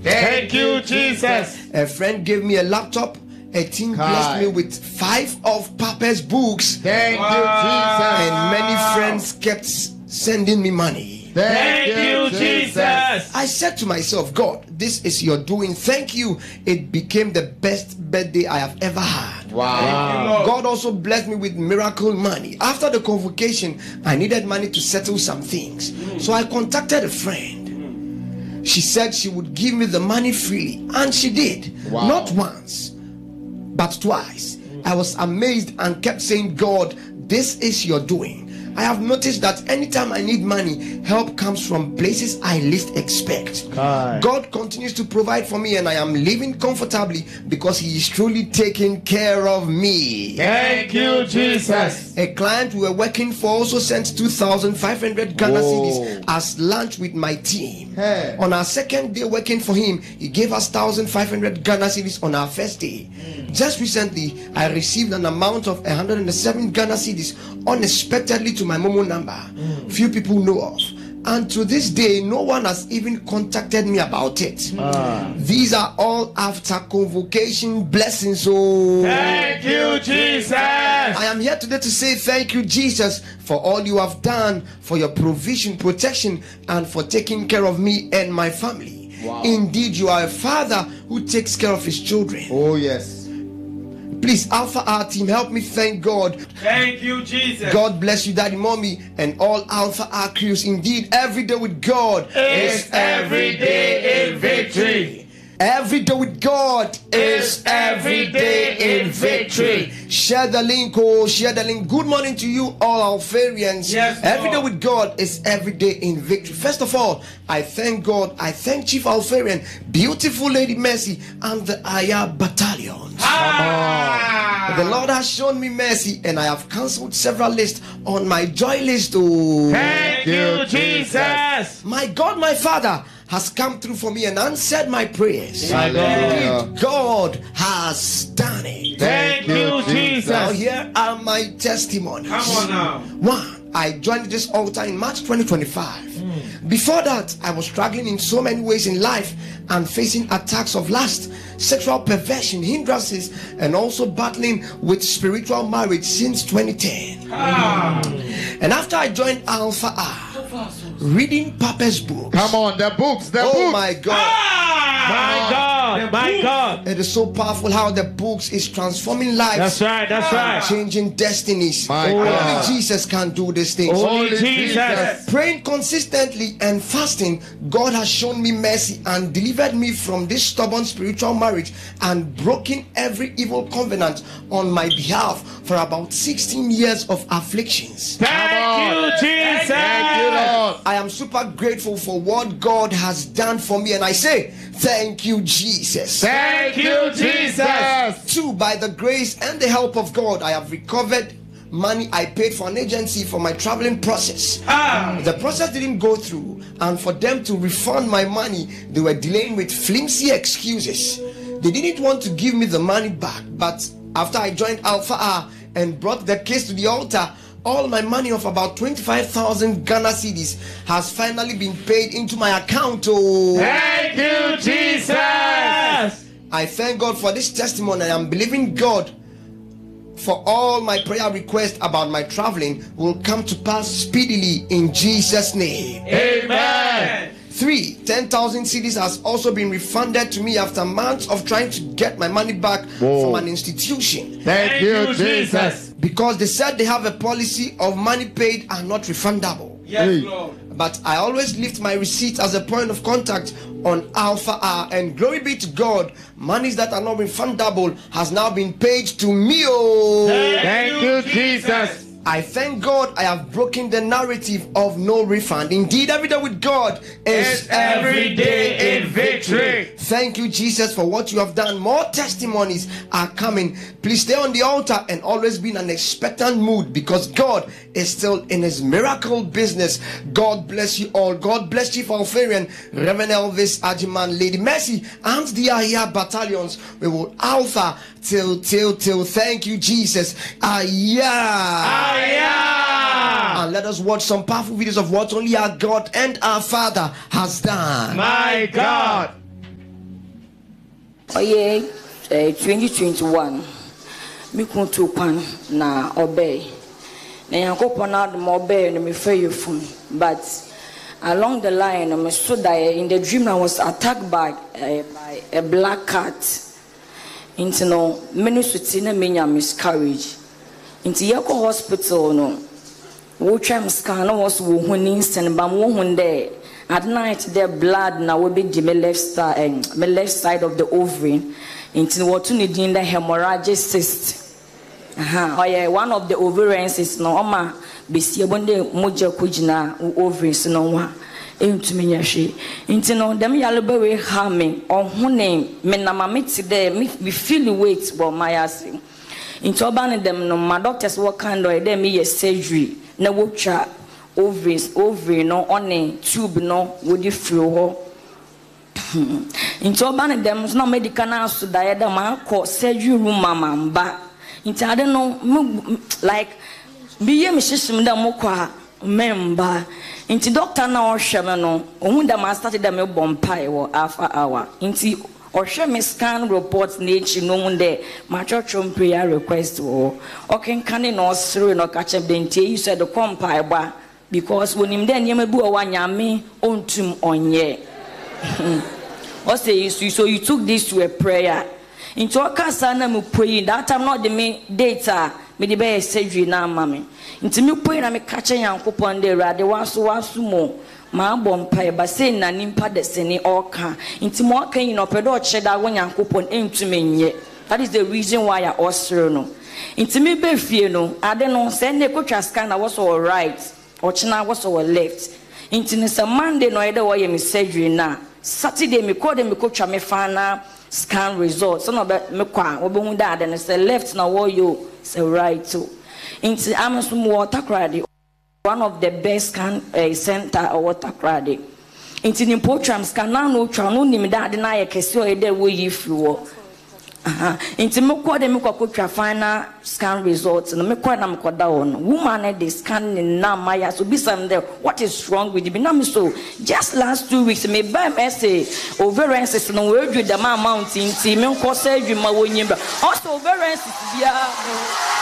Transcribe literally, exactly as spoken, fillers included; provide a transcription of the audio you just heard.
Thank you, Jesus. A friend gave me a laptop. A team blessed me with five of Papa's books. Thank wow. you, Jesus. And many friends kept sending me money. Thank, Thank you, Jesus. Jesus. I said to myself, God, this is your doing. Thank you. It became the best birthday I have ever had. Wow. God also blessed me with miracle money. After the convocation, I needed money to settle some things. Mm. So I contacted a friend. Mm. She said she would give me the money freely. And she did. Wow. Not once, but twice. Mm. I was amazed and kept saying, God, this is your doing. I have noticed that anytime I need money, help comes from places I least expect. God. God continues to provide for me, and I am living comfortably because He is truly taking care of me. Thank you, Jesus. A client we were working for also sent two thousand five hundred Ghana cedis as lunch with my team. Hey. On our second day working for him, he gave us one thousand five hundred Ghana cedis on our first day. Mm. Just recently, I received an amount of one hundred seven Ghana cedis unexpectedly to my Momo number. Mm. Few people know of, and to this day no one has even contacted me about it. Mm. These are all after convocation blessings. Oh, thank you, Jesus. I am here today to say thank you, Jesus, for all you have done, for your provision, protection, and for taking care of me and my family. Wow. Indeed, you are a father who takes care of his children. Oh yes. Please, Alpha R team, help me thank God. Thank you, Jesus. God bless you, Daddy, Mommy, and all Alpha R crews. Indeed, every day with God is every day in victory. Every day with God is every day in victory. Share the link, oh, share the link. Good morning to you, all Alpharians. Yes, every day with God is every day in victory. First of all, I thank God. I thank Chief Alpharian, beautiful Lady Mercy, and the Aya battalions. Ah. The Lord has shown me mercy, and I have cancelled several lists on my joy list. Oh, thank you, Jesus. My God, my Father has come through for me and answered my prayers. Indeed, God has done it. Thank you, Jesus. Now here are my testimonies. Come on now. One, I joined this altar in March twenty twenty-five. Mm. Before that, I was struggling in so many ways in life and facing attacks of lust, sexual perversion, hindrances, and also battling with spiritual marriage since twenty ten. Ah. And after I joined Alpha R, reading Papa's books. Come on, the books, the oh books. my God. Ah, my God, my God. It is so powerful how the books is transforming lives. That's right, that's right. Changing destinies. My Only God. Jesus can do these things. Only Jesus. Praying consistently and fasting, God has shown me mercy and delivered me from this stubborn spiritual marriage and broken every evil covenant on my behalf for about sixteen years of afflictions. Thank you, Jesus. Thank you, Lord. I am super grateful for what God has done for me, and I say thank you, Jesus. Thank you, Jesus. Two, by the grace and the help of God, I have recovered money I paid for an agency for my traveling process. Ah. The process didn't go through, and for them to refund my money, they were delaying with flimsy excuses. They didn't want to give me the money back, but after I joined Alpha R and brought the case to the altar, all my money of about twenty-five thousand Ghana cedis has finally been paid into my account. Oh, thank you, Jesus. I thank God for this testimony. I am believing God for all my prayer requests about my traveling will come to pass speedily in Jesus' name. Amen. Three, ten thousand cedis has also been refunded to me after months of trying to get my money back Whoa. from an institution. Thank, Thank you, Jesus. Because they said they have a policy of money paid are not refundable. Yes, Lord. But I always lift my receipt as a point of contact on Alpha R, and glory be to God, monies that are not refundable has now been paid to me. Oh, Thank, Thank you, Jesus. I thank God I have broken the narrative of no refund. Indeed, every day with God is it's every day in victory. Thank you, Jesus, for what you have done. More testimonies are coming. Please stay on the altar and always be in an expectant mood, because God is still in his miracle business. God bless you all. God bless Chief Alpharian, Reverend Elvis Ajiman, Lady Mercy, and the Aya battalions. We will Alpha till till till. Thank you, Jesus. Aya. Aya. And let us watch some powerful videos of what only our God and our Father has done. My God. yeah, twenty twenty-one. Me come to pan na obey. Na yankopon na do obey no me fair you phone. But along the line, I stood there in the dream. I was attacked by uh, by a black cat. Into no many suits na me miscarriage. Into yako hospital no. We try scan no was wo hunin sen ba mo hun there. At night the blood na we be the left side and my left side of the ovary. Into what to need in the hemorrhagic cyst. Aha, oh yeah, one of the ovaries is no oma besi ebonde moja kujina ovaries no wa entumi nyahwe. Into no dem yalebe we ha me ohune me na mameti there me feel weight but my ass. Into oban them no my doctors what kind of them me surgery na wotwa ovaries ovary no on a tube no would you feel ho. Into oban them no medical now so that them ma surgery room mama mba. Into I don't know like be me system da mo kwa member into doctor na o hweme no ohun da ma started da me bompai wo alpha hour into o hweme scan report na echi no hun de ma church prayer request wo okay kan no suru no ka chem de ntie you said the compile ba because when him then yema bu o wanyame ontum onye o say you so you took this to a prayer into a casa na me praying that time not the me data me the be surgery na mama into me praying na me catch yankopon de rade waso waso mo ma bompa ba say na nimpa de sene oka into mo aka yin opedo o cheda wo yankopon entume nye. That is the reason why I osro no into me be fie no ade no say na ekotwa scan na was all right o china was all left into ne say Monday no ede wo ye me surgery na Saturday me call them me kotwa me fana scan results so no be me kwa obo da de say left na wo you say right too into amsum water crowd one of the best scan uh, center or water crowd into the program scan na no twa no nim da de na ye kese o de wo yi fluo aha into me kwa de me kwa kotwa final scan results no me kwa na me kwa da on woman dey scan na maya so be some there what is wrong with you na me so just last two weeks me buy me say ovarians no we do the amount in me nko surgery ma wonyim also ovarians bia